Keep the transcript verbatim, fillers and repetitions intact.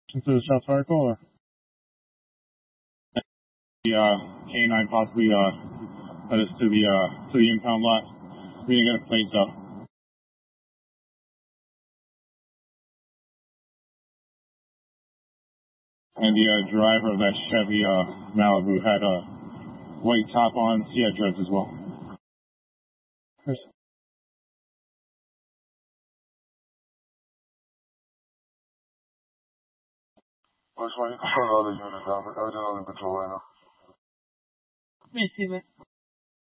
Into the South Fire Call, or? The uh, K nine possibly uh, led us to the uh, to the impound lot. We didn't get a plate though. And the uh, driver of that Chevy uh, Malibu had a white top on. He had drugs as well. Yes. Which one? You control all the units, Albert. Everything under control right now. Let me see, man.